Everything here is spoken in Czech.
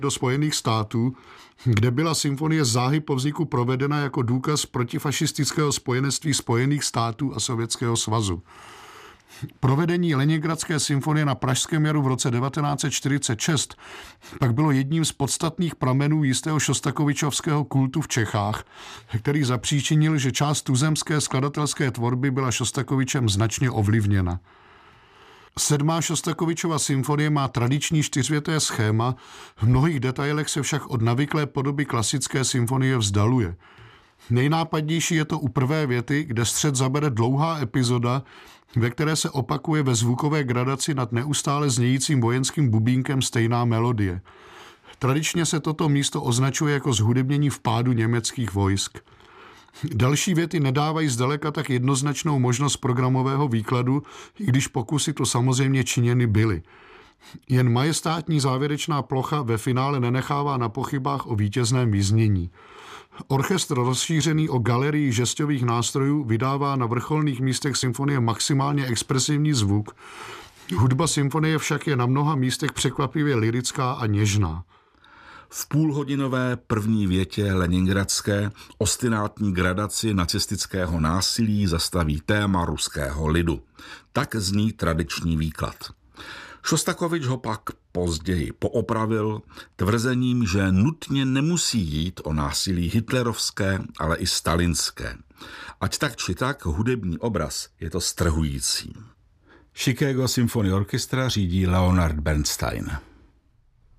do Spojených států, kde byla symfonie záhy po vzniku provedena jako důkaz protifašistického spojenectví Spojených států a Sovětského svazu. Provedení Leningradské symfonie na Pražském jaru v roce 1946 pak bylo jedním z podstatných pramenů jistého šostakovičovského kultu v Čechách, který zapříčinil, že část tuzemské skladatelské tvorby byla Šostakovičem značně ovlivněna. 7. Šostakovičova symfonie má tradiční čtyřvěté schéma, v mnohých detailech se však od navyklé podoby klasické symfonie vzdaluje. Nejnápadnější je to u prvé věty, kde střed zabere dlouhá epizoda, ve které se opakuje ve zvukové gradaci nad neustále znějícím vojenským bubínkem stejná melodie. Tradičně se toto místo označuje jako zhudebnění vpádu německých vojsk. Další věty nedávají zdaleka tak jednoznačnou možnost programového výkladu, i když pokusy to samozřejmě činěny byly. Jen majestátní závěrečná plocha ve finále nenechává na pochybách o vítězném vyznění. Orchestr rozšířený o galerii žestových nástrojů vydává na vrcholných místech symfonie maximálně expresivní zvuk. Hudba symfonie však je na mnoha místech překvapivě lyrická a něžná. V půlhodinové první větě leningradské ostinátní gradaci nacistického násilí zastaví téma ruského lidu. Tak zní tradiční výklad. Šostakovič ho pak později poopravil tvrzením, že nutně nemusí jít o násilí hitlerovské, ale i stalinské. Ať tak či tak, hudební obraz je to strhující. Chicago Symphony Orchestra řídí Leonard Bernstein.